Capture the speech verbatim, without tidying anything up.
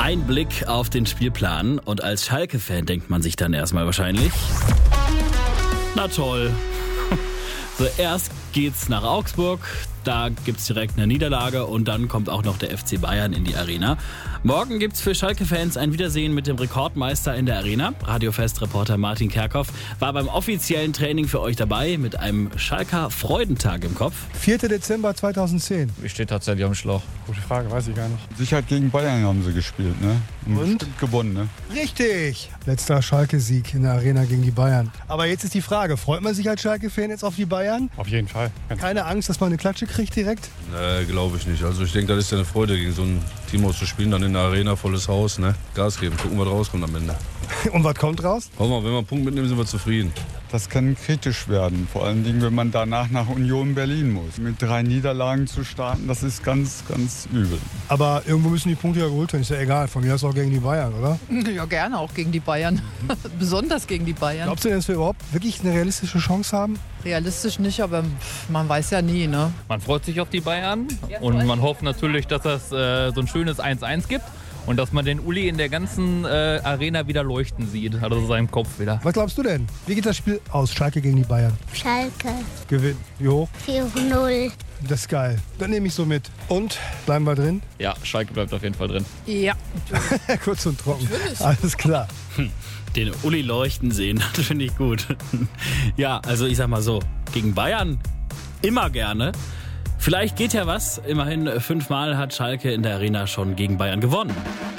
Ein Blick auf den Spielplan und als Schalke-Fan denkt man sich dann erstmal wahrscheinlich, na toll. So, erst geht's nach Augsburg, da gibt's direkt eine Niederlage und dann kommt auch noch der F C Bayern in die Arena. Morgen gibt's für Schalke-Fans ein Wiedersehen mit dem Rekordmeister in der Arena. Radiofest-Reporter Martin Kerkhoff war beim offiziellen Training für euch dabei mit einem Schalker Freudentag im Kopf. vierter Dezember zweitausendzehn. Ich stehe tatsächlich am Schlauch. Gute Frage, weiß ich gar nicht. Sicher gegen Bayern haben sie gespielt, ne? Und? Und? Bestimmt gewonnen, ne? Richtig! Letzter Schalke-Sieg in der Arena gegen die Bayern. Aber jetzt ist die Frage, freut man sich als Schalke-Fan jetzt auf die Bayern? Auf jeden Fall. Keine Angst, dass man eine Klatsche kriegt direkt? Nee, glaube ich nicht. Also ich denke, das ist ja eine Freude, gegen so ein Team auszuspielen, dann in der Arena, volles Haus, ne? Gas geben, gucken, was rauskommt am Ende. Und was kommt raus? Hoffen wir, wenn wir einen Punkt mitnehmen, sind wir zufrieden. Das kann kritisch werden, vor allen Dingen, wenn man danach nach Union Berlin muss. Mit drei Niederlagen zu starten, das ist ganz, ganz übel. Aber irgendwo müssen die Punkte ja geholt werden, ist ja egal. Von mir aus auch gegen die Bayern, oder? Ja, gerne auch gegen die Bayern. Besonders gegen die Bayern. Glaubst du denn, dass wir überhaupt wirklich eine realistische Chance haben? Realistisch nicht, aber man weiß ja nie, ne? Man freut sich auf die Bayern und man hofft natürlich, dass es äh, so ein schönes eins eins gibt. Und dass man den Uli in der ganzen äh, Arena wieder leuchten sieht, also seinem Kopf wieder. Was glaubst du denn? Wie geht das Spiel aus? Schalke gegen die Bayern. Schalke. Gewinn. Wie hoch? vier null. Das ist geil. Dann nehme ich so mit. Und? Bleiben wir drin? Ja, Schalke bleibt auf jeden Fall drin. Ja. Kurz und trocken. Alles klar. Hm, den Uli leuchten sehen, das finde ich gut. Ja, also ich sag mal so, gegen Bayern immer gerne. Vielleicht geht ja was. Immerhin fünfmal hat Schalke in der Arena schon gegen Bayern gewonnen.